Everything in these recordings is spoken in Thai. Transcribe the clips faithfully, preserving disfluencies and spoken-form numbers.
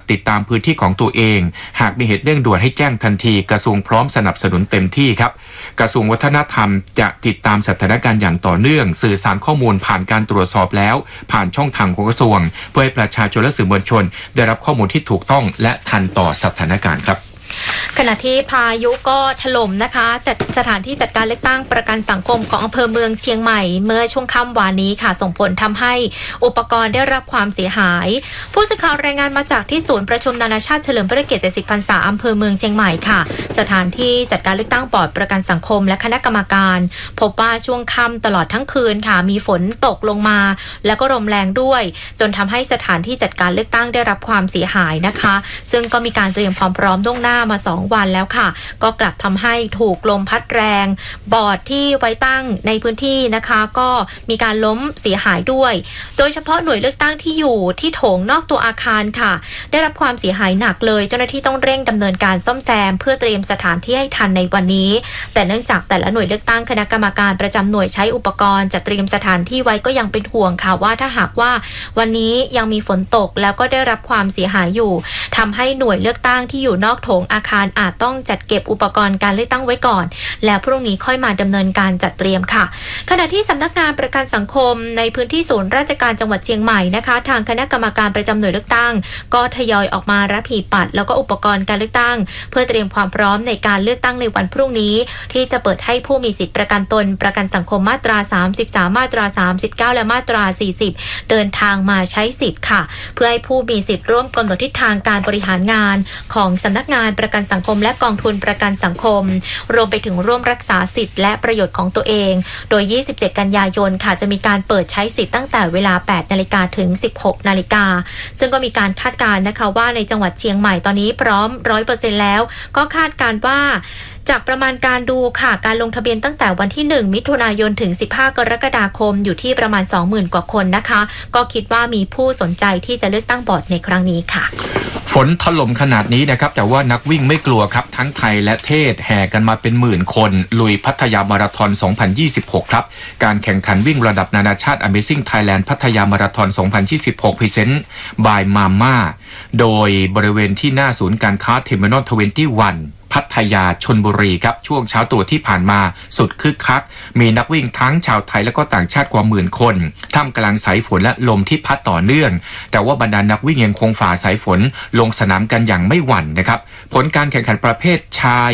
ติดตามพื้นที่ของตัวเองหากมีเหตุเร่งด่วนให้แจ้งทันทีกระทรวงพร้อมสนับสนุนเต็มที่ครับกระทรวงวัฒนธรรมจะติดตามสถานการณ์อย่างต่อเนื่องสื่อสารข้อมูลผ่านการตรวจสอบแล้วผ่านช่องทางของกระทรวงเพื่อให้ประชาชนและสื่อมวลชนได้รับข้อมูลที่ถูกต้องและทันต่อสถานการณ์ครับขณะที่พายุก็ถล่มนะคะจัดสถานที่จัดการเลือกตั้งประกันสังคมของอำเภอเมืองเชียงใหม่เมื่อช่วงค่ำวานนี้ค่ะส่งผลทำให้อุปกรณ์ได้รับความเสียหายผู้สื่อข่าวรายงานมาจากที่ศูนย์ประชุมนานาชาติเฉลิมพระเกียรติเจ็ดสิบพรรษาอำเภอเมืองเชียงใหม่ค่ะสถานที่จัดการเลือกตั้งบอร์ดประกันสังคมและคณะกรรมการพบว่าช่วงค่ำตลอดทั้งคืนค่ะมีฝนตกลงมาแล้วก็ลมแรงด้วยจนทำให้สถานที่จัดการเลือกตั้งได้รับความเสียหายนะคะซึ่งก็มีการเตรียมความพร้อมล่วงหน้ามาสองวันแล้วค่ะก็กลับทำให้ถูกลมพัดแรงบอร์ดที่ไว้ตั้งในพื้นที่นะคะก็มีการล้มเสียหายด้วยโดยเฉพาะหน่วยเลือกตั้งที่อยู่ที่โถงนอกตัวอาคารค่ะได้รับความเสียหายหนักเลยเจ้าหน้าที่ต้องเร่งดำเนินการซ่อมแซมเพื่อเตรียมสถานที่ให้ทันในวันนี้แต่เนื่องจากแต่ละหน่วยเลือกตั้งคณะกรรมการประจำหน่วยใช้อุปกรณ์จัดเตรียมสถานที่ไว้ก็ยังเป็นห่วงค่ะว่าถ้าหากว่าวันนี้ยังมีฝนตกแล้วก็ได้รับความเสียหายอยู่ทำให้หน่วยเลือกตั้งที่อยู่นอกโถงอาคารอาจต้องจัดเก็บอุปกรณ์การเลือกตั้งไว้ก่อนแล้วพรุ่งนี้ค่อยมาดำเนินการจัดเตรียมค่ะขณะที่สำนักงานประกันสังคมในพื้นที่ศูนย์ราชการจังหวัดเชียงใหม่นะคะทางคณะกรรมการประจำหน่วยเลือกตั้งก็ทยอยออกมารับหีบบัตรแล้วก็อุปกรณ์การเลือกตั้งเพื่อเตรียมความพร้อมในการเลือกตั้งในวันพรุ่งนี้ที่จะเปิดให้ผู้มีสิทธิประกันตนประกันสังคมมาตราสามสิบสามมาตราสามสิบเก้าและมาตราสี่สิบเดินทางมาใช้สิทธิ์ค่ะเพื่อให้ผู้มีสิทธิ์ร่วมกำหนดทิศทางการบริหารงานของสำนักงานประกันสังคมและกองทุนประกันสังคมรวมไปถึงร่วมรักษาสิทธิ์และประโยชน์ของตัวเองโดยยี่สิบเจ็ดกันยายนค่ะจะมีการเปิดใช้สิทธิ์ตั้งแต่เวลา แปดนาฬิกา ถึง สิบหกนาฬิกาซึ่งก็มีการคาดการณ์นะคะว่าในจังหวัดเชียงใหม่ตอนนี้พร้อม ร้อยเปอร์เซ็นต์ แล้วก็คาดการณ์ว่าจากประมาณการดูค่ะการลงทะเบียนตั้งแต่วันที่หนึ่งมิถุนายนถึงสิบห้ากรกฎาคมอยู่ที่ประมาณ สองหมื่น กว่าคนนะคะก็คิดว่ามีผู้สนใจที่จะเลือกตั้งบอร์ดในครั้งนี้ค่ะฝนถล่มขนาดนี้นะครับแต่ว่านักวิ่งไม่กลัวครับทั้งไทยและเทศแห่กันมาเป็นหมื่นคนลุยพัทยามาราธอนสองพันยี่สิบหกครับการแข่งขันวิ่งระดับนานาชาติ Amazing Thailand พัทยามาราธอนสองพันยี่สิบหก Present by Mama โดยบริเวณที่หน้าศูนย์การค้า Terminal ยี่สิบเอ็ดพัทยาชลบุรีครับช่วงเช้าตรู่ที่ผ่านมาสุดคึกคักมีนักวิ่งทั้งชาวไทยและก็ต่างชาติกว่าหมื่นคนท่ามกลางสายฝนและลมที่พัดต่อเนื่องแต่ว่าบรรดานักวิ่งยังคงฝ่าสายฝนลงสนามกันอย่างไม่หวั่นนะครับผลการแข่งขันประเภทชาย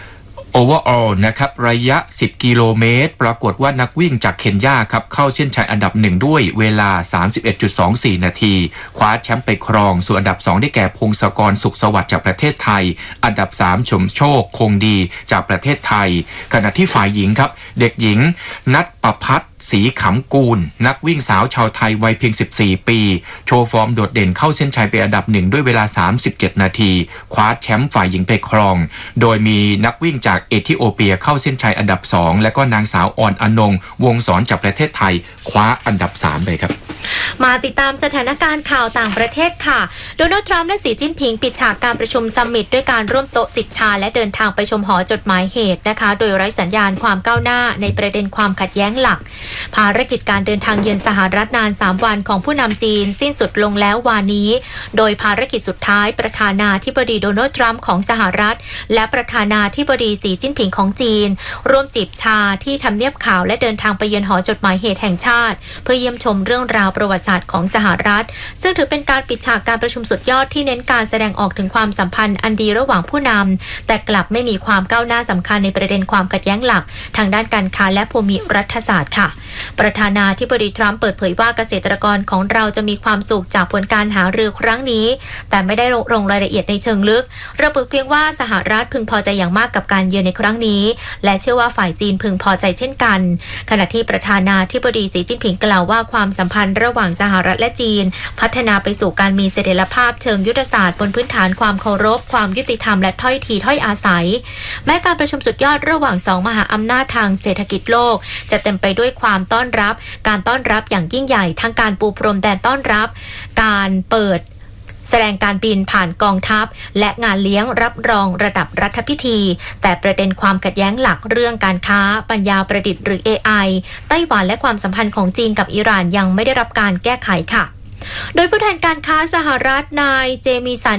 overall นะครับระยะสิบกิโลเมตรปรากฏว่านักวิ่งจากเคนยาครับเข้าเส้นชัยอันดับหนึ่งด้วยเวลา สามสิบเอ็ดจุดสองสี่ นาทีคว้าแชมป์ไปครองส่วนอันดับสองได้แก่พงศกรสุขสวัสดิ์จากประเทศไทยอันดับสามชมโชคคงดีจากประเทศไทยขณะที่ฝ่ายหญิงครับเด็กหญิงนัทประภัสศรีขำกูลนักวิ่งสาวชาวไทยวัยเพียงสิบสี่ปีโชว์ฟอร์มโดดเด่นเข้าเส้นชัยเป็นอันดับหนึ่งด้วยเวลาสามสิบเจ็ดนาทีคว้าแชมป์ฝ่ายหญิงไปครองโดยมีนักวิ่งจากเอธิโอเปียเข้าเส้นชัยอันดับสองและก็นางสาวอ่อนอนงวงศรจากประเทศไทยคว้าอันดับสามไปครับมาติดตามสถานการณ์ข่าวต่างประเทศค่ะโดนัลด์ทรัมป์และสีจิ้นผิงปิดฉากการประชุมซัมมิตด้วยการร่วมโต๊ะจิบชาและเดินทางไปชมหอจดหมายเหตุนะคะโดยไร้สัญญาณความก้าวหน้าในประเด็นความขัดแย้งหลักภารกิจการเดินทางเยือนสหรัฐนานสามวันของผู้นำจีนสิ้นสุดลงแล้ววานนี้โดยภารกิจสุดท้ายประธานาธิบดีโดนัลด์ทรัมป์ของสหรัฐและประธานาธิบดีสีจิ้นผิงของจีนร่วมจิบชาที่ทำเนียบขาวและเดินทางไปเยือนหอจดหมายเหตุแห่งชาติเพื่อเยี่ยมชมเรื่องราวประวัติศาสตร์ของสหรัฐซึ่งถือเป็นการปิดฉากการประชุมสุดยอดที่เน้นการแสดงออกถึงความสัมพันธ์อันดีระหว่างผู้นำแต่กลับไม่มีความก้าวหน้าสำคัญในประเด็นความขัดแย้งหลักทางด้านการค้าและภูมิรัฐศาสตร์ค่ะประธานาธิบดีทรัมป์เปิดเผยว่าเกษตรกรของเราจะมีความสุขจากผลการหารือครั้งนี้แต่ไม่ได้ลงรายละเอียดในเชิงลึกระบุเพียงว่าสหรัฐพึงพอใจอย่างมากกับการเยือนในครั้งนี้และเชื่อว่าฝ่ายจีนพึงพอใจเช่นกันขณะที่ประธานาธิบดีสีจิ้นผิงกล่าวว่าความสัมพันธ์ระหว่างสหรัฐและจีนพัฒนาไปสู่การมีเสถียรภาพเชิงยุทธศาสตร์บนพื้นฐานความเคารพความยุติธรรมและถ้อยทีถ้อยอาศัยแม้การประชุมสุดยอดระหว่างสองมหาอำนาจทางเศรษฐกิจโลกจะเต็มไปด้วยความต้อนรับการต้อนรับอย่างยิ่งใหญ่ทั้งการปูพรมแดนต้อนรับการเปิดแสดงการบินผ่านกองทัพและงานเลี้ยงรับรองระดับรัฐพิธีแต่ประเด็นความขัดแย้งหลักเรื่องการค้าปัญญาประดิษฐ์หรือ เอ ไอ ไต้หวันและความสัมพันธ์ของจีนกับอิหร่านยังไม่ได้รับการแก้ไขค่ะโดยผู้แทนการค้าสหรัฐนายเจมีสัน